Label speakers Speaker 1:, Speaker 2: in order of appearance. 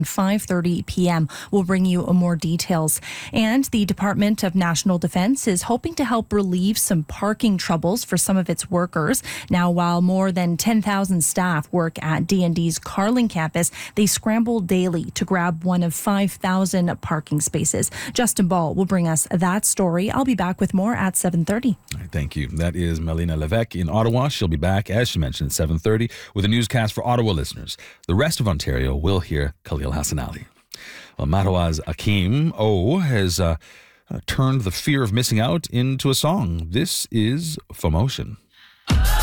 Speaker 1: 5:30 p.m. We'll bring you more details. And the Department of National Defense is hoping to help relieve some parking troubles for some of its workers. Now, while more than 10,000 staff work at DND's Carling campus, they scramble daily to grab one of 5,000 parking spaces. Justin Ball will bring us that story. I'll be back with more at 7:30.
Speaker 2: All right, thank you. That is Melina Levesque in Ottawa. She'll be back, as she mentioned, at 7:30 with a newscast for Ottawa listeners. The rest of Ontario will hear Khalil Hassan Ali. Well, Mattawa's Akeem O has turned the fear of missing out into a song. This is FOMOtion.